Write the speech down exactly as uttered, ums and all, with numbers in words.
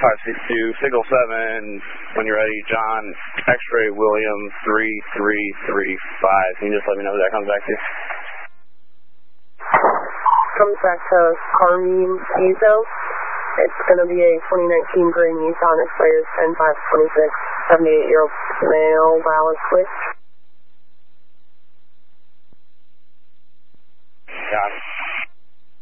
five six two, signal seven, when you're ready, John, X-ray William three three three five. Can you just let me know who that comes back to? Comes back to Carmine Azo. It's going to be a twenty nineteen gray Nissan X-ray ten five twenty-six, seventy-eight-year-old male, valid switch. Got it.